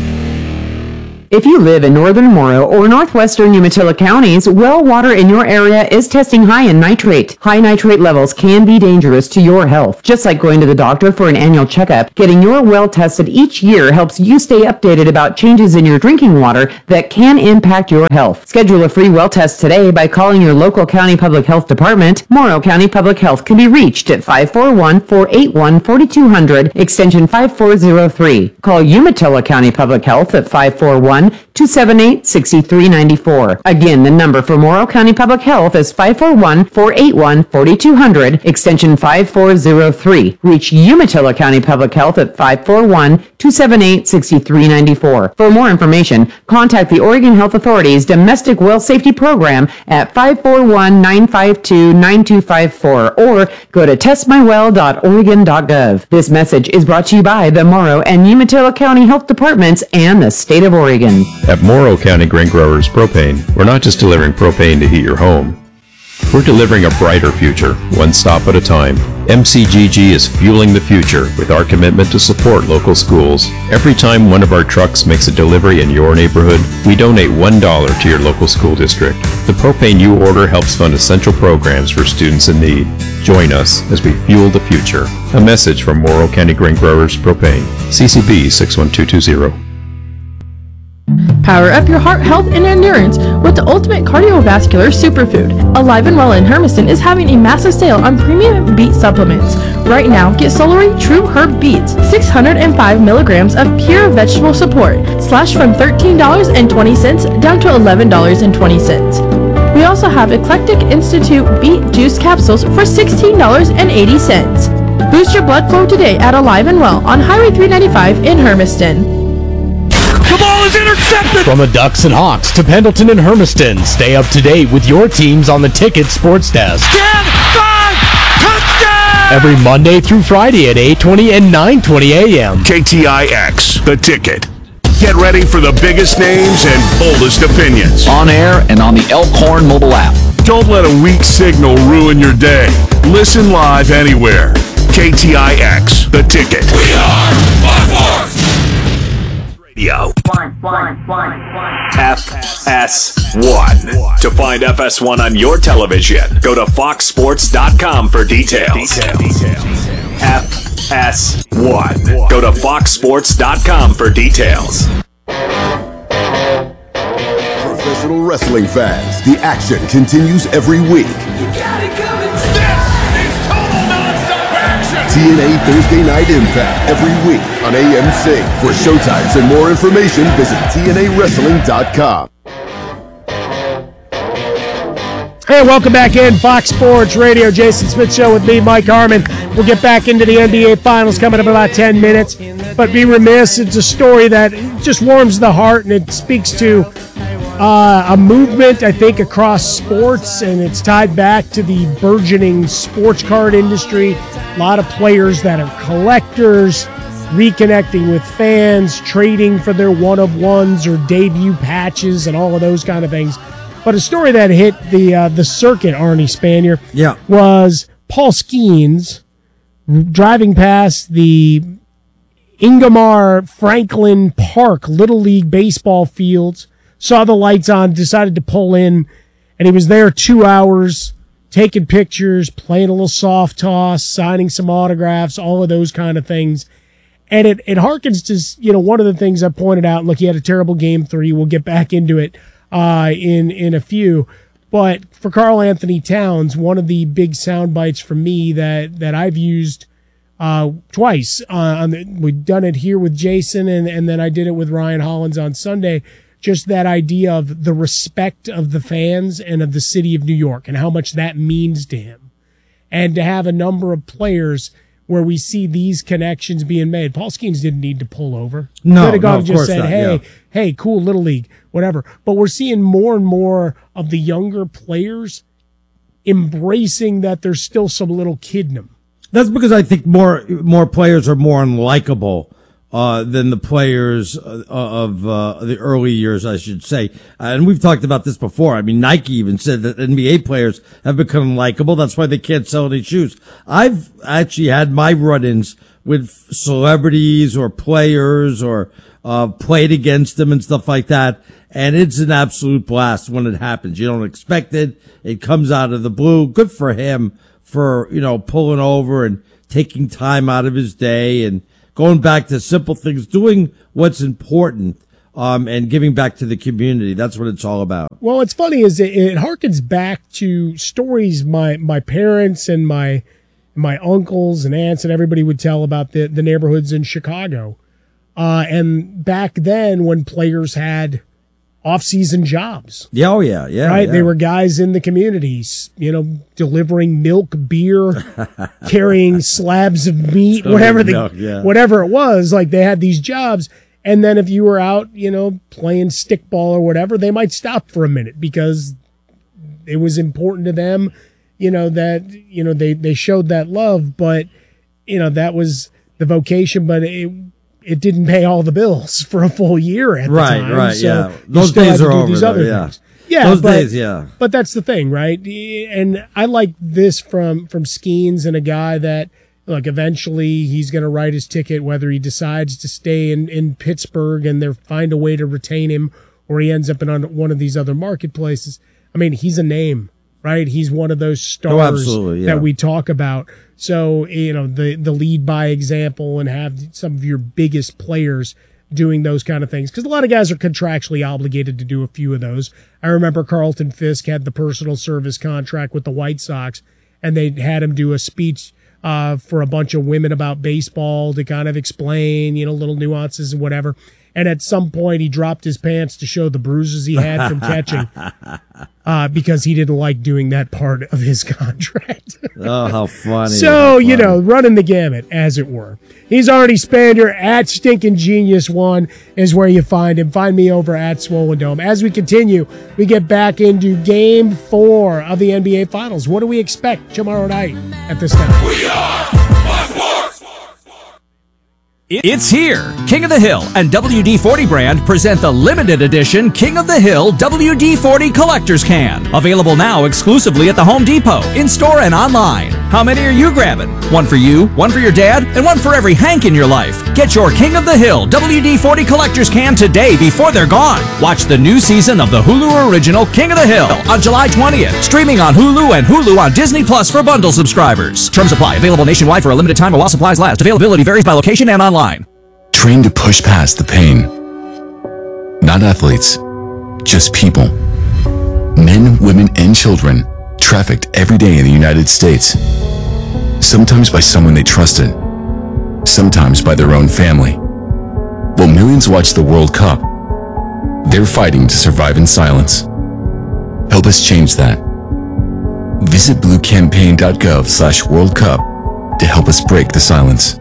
If you live in northern Morrow or northwestern Umatilla counties, well water in your area is testing high in nitrate. High nitrate levels can be dangerous to your health. Just like going to the doctor for an annual checkup, getting your well tested each year helps you stay updated about changes in your drinking water that can impact your health. Schedule a free well test today by calling your local county public health department. Morrow County Public Health can be reached at five four one, four eight one, four two zero zero, extension five four zero three. Call Umatilla County Public Health at five four one, two seven eight, six three nine four. Again, the number for Morrow County Public Health is five four one, four eight one, four two zero zero, extension five four zero three. Reach Umatilla County Public Health at five four one, two seven eight, six three nine four. For more information, contact the Oregon Health Authority's Domestic Well Safety Program at five four one, nine five two, nine two five four or go to test my well dot oregon dot gov. This message is brought to you by the Morrow and Umatilla County Health Departments and the State of Oregon. At Morrow County Grain Growers Propane, we're not just delivering propane to heat your home. We're delivering a brighter future, one stop at a time. M C G G is fueling the future with our commitment to support local schools. Every time one of our trucks makes a delivery in your neighborhood, we donate one dollar to your local school district. The propane you order helps fund essential programs for students in need. Join us as we fuel the future. A message from Morrow County Grain Growers Propane. C C B six one two two zero. Power up your heart health and endurance with the ultimate cardiovascular superfood. Alive and Well in Hermiston is having a massive sale on premium beet supplements. Right now, get Solary True Herb Beets, six hundred five milligrams of pure vegetable support, slashed from thirteen dollars and twenty cents down to eleven dollars and twenty cents. We also have Eclectic Institute Beet Juice Capsules for sixteen dollars and eighty cents. Boost your blood flow today at Alive and Well on Highway three ninety-five in Hermiston. The ball is intercepted! From the Ducks and Hawks to Pendleton and Hermiston, stay up to date with your teams on the Ticket Sports Desk. ten, five, touchdown! Every Monday through Friday at eight twenty and nine twenty a.m. K T I X, The Ticket. Get ready for the biggest names and boldest opinions. On air and on the Elkhorn mobile app. Don't let a weak signal ruin your day. Listen live anywhere. K T I X, The Ticket. We are by force! Radio. F S one. To find F S one on your television, go to fox sports dot com for details. F S one. Go to fox sports dot com for details. Professional wrestling fans, the action continues every week. You got it coming. This is total non-stop action. T N A Thursday Night Impact every week on A M C. For showtimes and more information, visit T N A wrestling dot com. Hey, welcome back in Fox Sports Radio. Jason Smith Show with me, Mike Harmon. We'll get back into the N B A Finals coming up in about ten minutes. But be remiss, it's a story that just warms the heart, and it speaks to uh, a movement, I think, across sports, and it's tied back to the burgeoning sports card industry. A lot of players that are collectors, reconnecting with fans, trading for their one-of-ones or debut patches and all of those kind of things. But a story that hit the uh, the circuit, Arnie Spanier, yeah. was Paul Skeens driving past the Ingomar Franklin Park Little League baseball fields, saw the lights on, decided to pull in, and he was there two hours, taking pictures, playing a little soft toss, signing some autographs, all of those kind of things. And it, it harkens to, you know, one of the things I pointed out. Look, he had a terrible game three. We'll get back into it uh, in, in a few. But for Karl Anthony Towns, one of the big sound bites for me that, that I've used uh, twice. Uh, on the, we've done it here with Jason, and, and then I did it with Ryan Hollins on Sunday. Just that idea of the respect of the fans and of the city of New York and how much that means to him. And to have a number of players where we see these connections being made. Paul Skeens didn't need to pull over. No, could have gone no, and of just course said, not, hey, yeah. hey, cool, Little League, whatever. But we're seeing more and more of the younger players embracing that there's still some little kid in them. That's because I think more more players are more unlikable uh, than the players uh, of uh, the early years, I should say. And we've talked about this before. I mean, Nike even said that N B A players have become likable. That's why they can't sell any shoes. I've actually had my run-ins with celebrities or players or uh, played against them and stuff like that. And it's an absolute blast when it happens. You don't expect it. It comes out of the blue. Good for him for, you know, pulling over and taking time out of his day and going back to simple things, doing what's important, um, and giving back to the community. That's what it's all about. Well, what's funny is it, it harkens back to stories my, my parents and my my uncles and aunts and everybody would tell about the, the neighborhoods in Chicago. Uh, and back then when players had off-season jobs. Yeah, oh yeah, yeah. Right? Yeah. They were guys in the communities, you know, delivering milk, beer, carrying slabs of meat, Totally whatever the, milk, yeah. whatever it was. Like they had these jobs. And then if you were out, you know, playing stickball or whatever, they might stop for a minute because it was important to them, you know, that, you know, they, they showed that love, but, you know, that was the vocation, but it, it didn't pay all the bills for a full year at right, the time. Right, so yeah. you Those still had days to are do over, these though, other yeah. things. Yeah, Those but, days, yeah. But that's the thing, right? And I like this from, from Skeens and a guy that, look, eventually he's going to write his ticket, whether he decides to stay in, in Pittsburgh and they find a way to retain him, or he ends up in on one of these other marketplaces. I mean, he's a name, right? He's one of those stars oh, absolutely, yeah. that we talk about. So, you know, the, the lead by example and have some of your biggest players doing those kind of things. Because a lot of guys are contractually obligated to do a few of those. I remember Carlton Fisk had the personal service contract with the White Sox, and they had him do a speech uh, for a bunch of women about baseball to kind of explain, you know, little nuances and whatever. And at some point, he dropped his pants to show the bruises he had from catching uh, because he didn't like doing that part of his contract. Oh, how funny. So, how funny. you know, running the gamut, as it were. He's already Spander at Stinking Genius One is where you find him. Find me over at Swollen Dome. As we continue, we get back into Game Four of the N B A Finals. What do we expect tomorrow night at this time? We are It's here! King of the Hill and W D forty brand present the limited edition King of the Hill W D forty Collector's Can. Available now exclusively at the Home Depot, in-store and online. How many are you grabbing? One for you, one for your dad, and one for every Hank in your life. Get your King of the Hill W D forty Collector's Can today before they're gone. Watch the new season of the Hulu original King of the Hill on July twentieth. Streaming on Hulu and Hulu on Disney Plus for bundle subscribers. Terms apply. Available nationwide for a limited time while supplies last. Availability varies by location and online. Trained to push past the pain. Not athletes, just people. Men, women, and children trafficked every day in the United States. Sometimes by someone they trusted, sometimes by their own family. While millions watch the World Cup, they're fighting to survive in silence. Help us change that. Visit bluecampaign.gov slash World Cup to help us break the silence.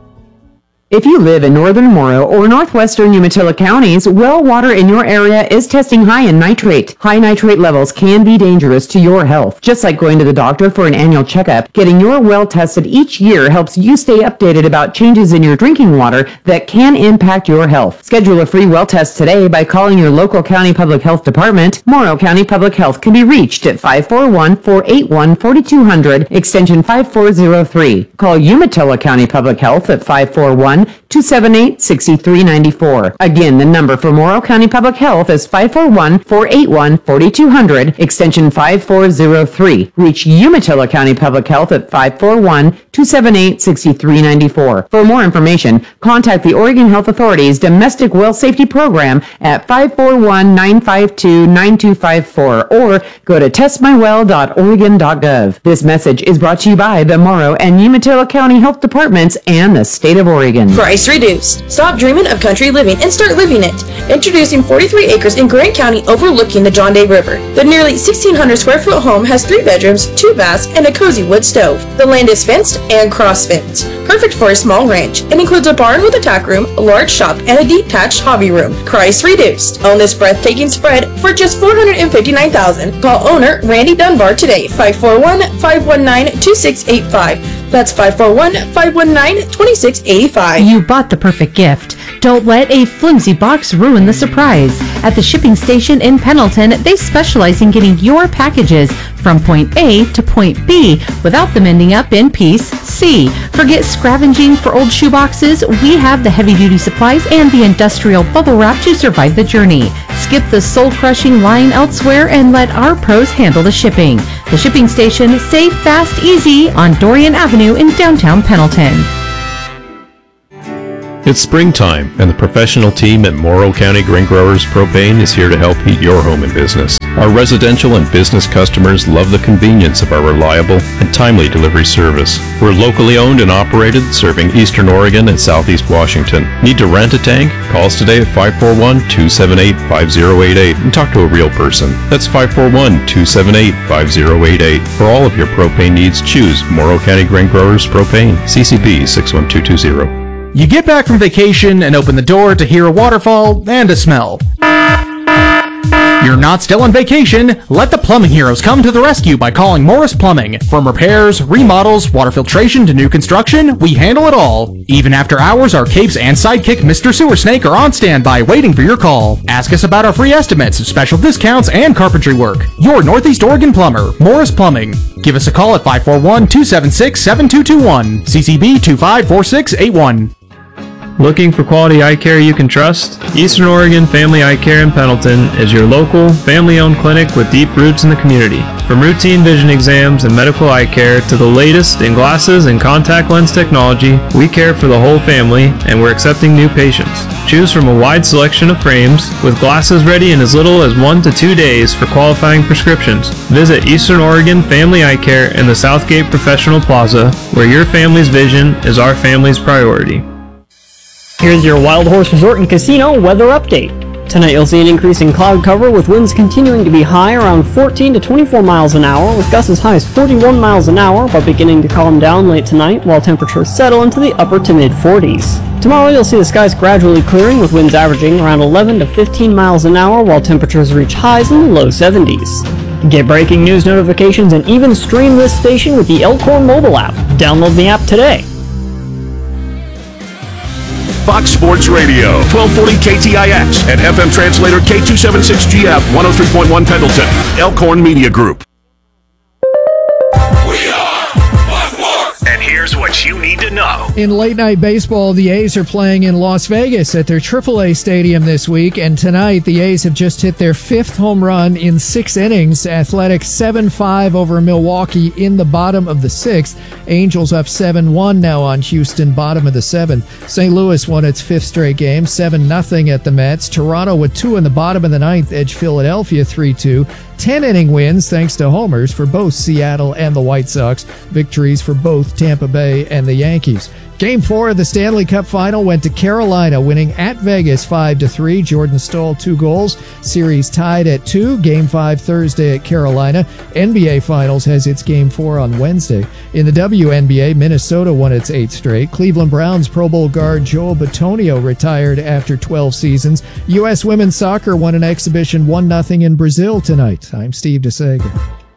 If you live in northern Morrow or northwestern Umatilla counties, well water in your area is testing high in nitrate. High nitrate levels can be dangerous to your health. Just like going to the doctor for an annual checkup, getting your well tested each year helps you stay updated about changes in your drinking water that can impact your health. Schedule a free well test today by calling your local county public health department. Morrow County Public Health can be reached at five four one, four eight one, four two zero zero, extension five four zero three. Call Umatilla County Public Health at five four one, two seven eight, six three nine four. Again, the number for Morrow County Public Health is five four one, four eight one, four two zero zero, extension five four zero three. Reach Umatilla County Public Health at five four one, two seven eight, six three nine four. For more information, contact the Oregon Health Authority's Domestic Well Safety Program at five four one, nine five two, nine two five four or go to test my well dot oregon dot gov. This message is brought to you by the Morrow and Umatilla County Health Departments and the State of Oregon. Price reduced. Stop dreaming of country living and start living it. Introducing forty-three acres in Grant County overlooking the John Day River. The nearly sixteen hundred square foot home has three bedrooms, two baths, and a cozy wood stove. The land is fenced and cross-fenced. Perfect for a small ranch. It includes a barn with a tack room, a large shop, and a detached hobby room. Price reduced. Own this breathtaking spread for just four hundred fifty-nine thousand dollars. Call owner Randy Dunbar today, five four one, five one nine, two six eight five. That's five four one, five one nine, two six eight five. You bought the perfect gift. Don't let a flimsy box ruin the surprise. At the shipping station in Pendleton, they specialize in getting your packages from point A to point B without them ending up in piece C. Forget scavenging for old shoeboxes. We have the heavy-duty supplies and the industrial bubble wrap to survive the journey. Skip the soul-crushing line elsewhere and let our pros handle the shipping. The shipping station, safe, fast, easy on Dorian Avenue in downtown Pendleton. It's springtime, and the professional team at Morrow County Grain Growers Propane is here to help heat your home and business. Our residential and business customers love the convenience of our reliable and timely delivery service. We're locally owned and operated, serving Eastern Oregon and Southeast Washington. Need to rent a tank? Call us today at five four one, two seven eight, five zero eight eight and talk to a real person. That's five four one, two seven eight, five zero eight eight. For all of your propane needs, choose Morrow County Grain Growers Propane, C C B six one two two zero. You get back from vacation and open the door to hear a waterfall and a smell. You're not still on vacation. Let the plumbing heroes come to the rescue by calling Morris Plumbing. From repairs, remodels, water filtration to new construction, we handle it all. Even after hours, our capes and sidekick Mister Sewer Snake are on standby waiting for your call. Ask us about our free estimates, special discounts, and carpentry work. Your Northeast Oregon plumber, Morris Plumbing. Give us a call at five four one, two seven six, seven two two one, C C B two five four six eight one. Looking for quality eye care you can trust? Eastern Oregon Family Eye Care in Pendleton is your local, family-owned clinic with deep roots in the community. From routine vision exams and medical eye care to the latest in glasses and contact lens technology, we care for the whole family, and we're accepting new patients. Choose from a wide selection of frames, with glasses ready in as little as one to two days for qualifying prescriptions. Visit Eastern Oregon Family Eye Care in the Southgate Professional Plaza, where your family's vision is our family's priority. Here's your Wild Horse Resort and Casino weather update. Tonight you'll see an increase in cloud cover with winds continuing to be high around fourteen to twenty-four miles an hour with gusts as high as forty-one miles an hour, but beginning to calm down late tonight while temperatures settle into the upper to mid forties. Tomorrow you'll see the skies gradually clearing with winds averaging around eleven to fifteen miles an hour while temperatures reach highs in the low seventies. Get breaking news notifications and even stream this station with the Elkhorn mobile app. Download the app today. Fox Sports Radio, twelve forty K T I X and F M translator K two seventy-six G F, one oh three point one Pendleton, Elkhorn Media Group. We are Fox Sports! And here's what you need to know. In late night baseball, the A's are playing in Las Vegas at their triple A stadium this week, and tonight the A's have just hit their fifth home run in six innings. Athletics seven five over Milwaukee in the bottom of the sixth. Angels up seven one now on Houston, bottom of the seventh. Saint Louis won its fifth straight game, seven nothing at the Mets. Toronto with two in the bottom of the ninth edged Philadelphia three two. ten-inning wins thanks to homers for both Seattle and the White Sox. Victories for both Tampa Bay and the Yankees. Game four of the Stanley Cup Final went to Carolina, winning at Vegas five to three. Jordan Staal, two goals. Series tied at two. Game five Thursday at Carolina. N B A Finals has its Game four on Wednesday. In the W N B A, Minnesota won its eighth straight. Cleveland Browns Pro Bowl guard Joel Bitonio retired after twelve seasons. U S Women's Soccer won an exhibition one nothing in Brazil tonight. I'm Steve DeSager.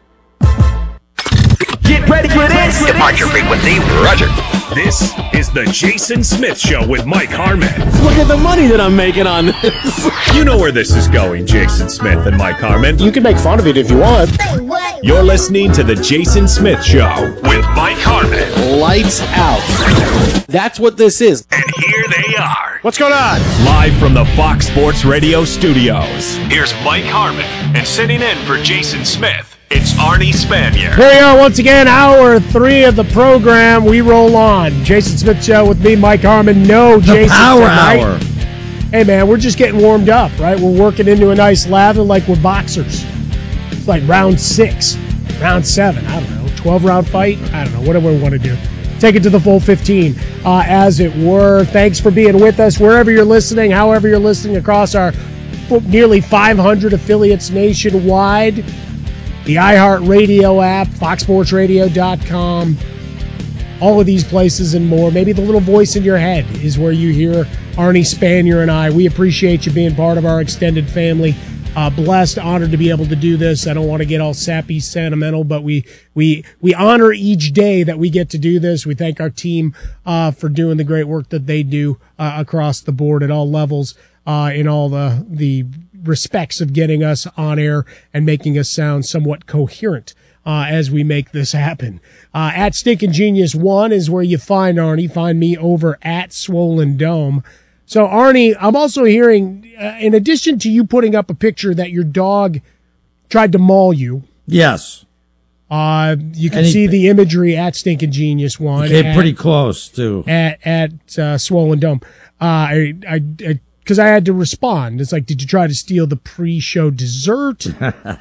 Get ready for this! Departure frequency, roger. This is the Jason Smith Show with Mike Harmon. Look at the money that I'm making on this. You know where this is going, Jason Smith and Mike Harmon. You can make fun of it if you want. You're listening to the Jason Smith Show with Mike Harmon. Lights out. That's what this is. And here they are. What's going on? Live from the Fox Sports Radio studios. Here's Mike Harmon, and sitting in for Jason Smith, it's Arnie Spanier. Here we are once again, hour three of the program. We roll on. Jason Smith Show with me, Mike Harmon. No, the Jason Power tonight. Hour. Hey, man, we're just getting warmed up, right? We're working into a nice lather like we're boxers. It's like round six, round seven, I don't know, twelve-round fight? I don't know, whatever we want to do. Take it to the full fifteen, uh, as it were. Thanks for being with us wherever you're listening, however you're listening across our nearly five hundred affiliates nationwide. The iHeartRadio app, fox sports radio dot com, all of these places and more. Maybe the little voice in your head is where you hear Arnie Spanier and I. We appreciate you being part of our extended family. uh, blessed, honored to be able to do this. I don't want to get all sappy, sentimental, but we we we honor each day that we get to do this. We thank our team uh, for doing the great work that they do uh, across the board at all levels, uh, in all the the respects of getting us on air and making us sound somewhat coherent uh, as we make this happen. Uh, at Stinkin' Genius One is where you find Arnie. Find me over at Swollen Dome. So, Arnie, I'm also hearing, uh, in addition to you putting up a picture that your dog tried to maul you. Yes. Uh, you can And he- see the imagery at Stinkin' Genius One. Came at- pretty close, too. At, at uh, Swollen Dome. Uh, I, I, I, because I had to respond. It's like, did you try to steal the pre-show dessert?